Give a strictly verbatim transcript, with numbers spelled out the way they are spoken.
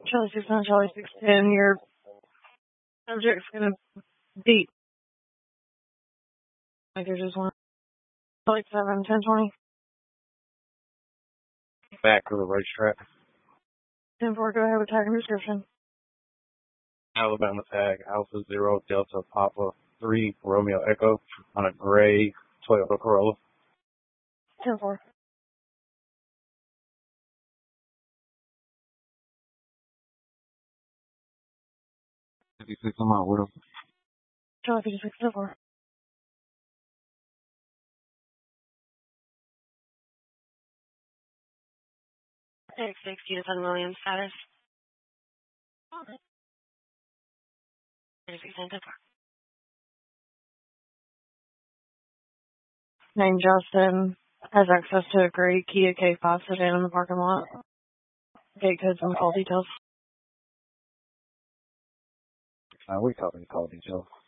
Charlie six nine, Charlie six ten, your subject's gonna beat. Like there's just one. Charlie seven, ten twenty. Back to the racetrack. ten four, go ahead with tag and description. Alabama tag, Alpha Zero Delta Papa three Romeo Echo on a gray Toyota Corolla. ten four. fifty-six, I'm out with him. Charlie fifty-six, ten four. six sixty to Sun Williams status. thirty-six, ten four. Name Justin has access to a gray Kia K five sedan in the parking lot. Gate codes and call details. Uh, we call me call details.